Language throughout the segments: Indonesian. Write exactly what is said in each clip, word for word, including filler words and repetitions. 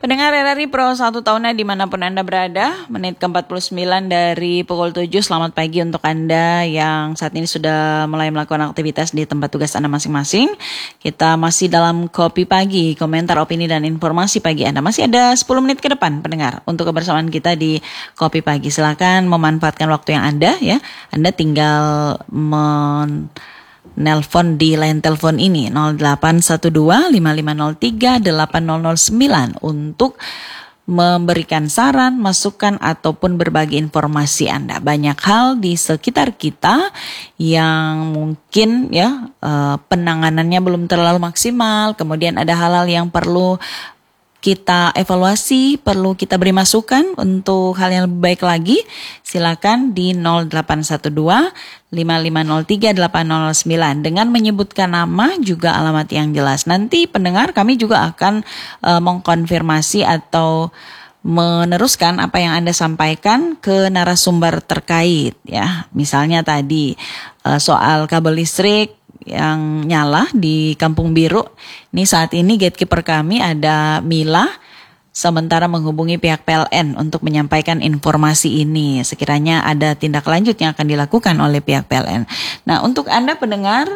Pendengar R R I Pro satu tahunnya dimanapun Anda berada, menit ke empat puluh sembilan dari pukul tujuh, selamat pagi untuk Anda yang saat ini sudah mulai melakukan aktivitas di tempat tugas Anda masing-masing. Kita masih dalam Kopi Pagi, komentar, opini, dan informasi pagi Anda. Masih ada sepuluh menit ke depan pendengar untuk kebersamaan kita di Kopi Pagi. Silakan memanfaatkan waktu yang ada ya. Anda tinggal men... nelpon di line telepon ini nol delapan satu dua lima lima nol tiga delapan nol nol sembilan untuk memberikan saran, masukan ataupun berbagi informasi Anda. Banyak hal di sekitar kita yang mungkin ya eh, penanganannya belum terlalu maksimal, kemudian ada hal-hal yang perlu kita evaluasi, perlu kita beri masukan untuk hal yang lebih baik lagi. Silakan di nol delapan satu dua lima lima nol tiga delapan nol sembilan dengan menyebutkan nama juga alamat yang jelas. Nanti pendengar kami juga akan uh, mengkonfirmasi atau meneruskan apa yang Anda sampaikan ke narasumber terkait ya. Misalnya tadi uh, soal kabel listrik yang nyala di Kampung Biru. Ini saat ini gatekeeper kami ada Mila, sementara menghubungi pihak P L N untuk menyampaikan informasi ini. Sekiranya ada tindak lanjut yang akan dilakukan oleh pihak P L N. Nah, untuk Anda pendengar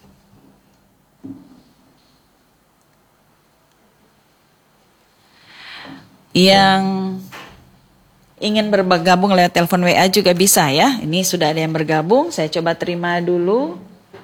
yang ingin bergabung lewat telepon W A juga bisa ya. Ini sudah ada yang bergabung, saya coba terima dulu.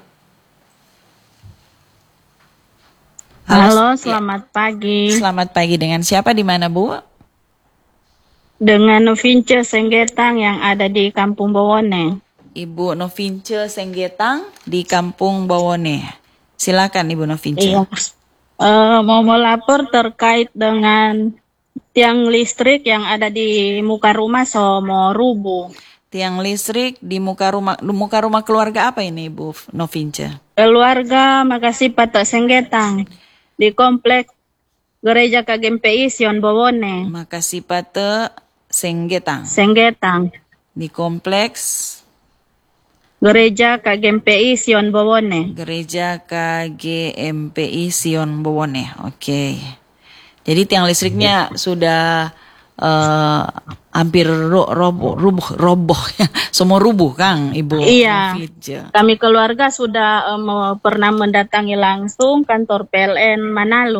Halo, selamat pagi. Selamat pagi, dengan siapa di mana Bu? Dengan Novince Senggetang yang ada di Kampung Bawone. Ibu Novince Senggetang di Kampung Bawone. Silakan Ibu Novince. Iya. Uh, mau melapor terkait dengan tiang listrik yang ada di muka rumah so mau rubuh. Tiang listrik di muka rumah muka rumah keluarga apa ini Ibu Novince? Keluarga Makasih Patok Senggetang. Di komplek Gereja K G M P I Sion Bawone. Makasih Pate Senggetang. Senggetang. Di kompleks Gereja K G M P I Sion Bawone. Gereja K G M P I Sion Bawone. Oke. Jadi tiang listriknya sudah uh, hampir ro- roboh, rubuh, roboh, semua rubuh, Kang, Ibu. Iya. Novince. Kami keluarga sudah um, pernah mendatangi langsung kantor P L N Manado.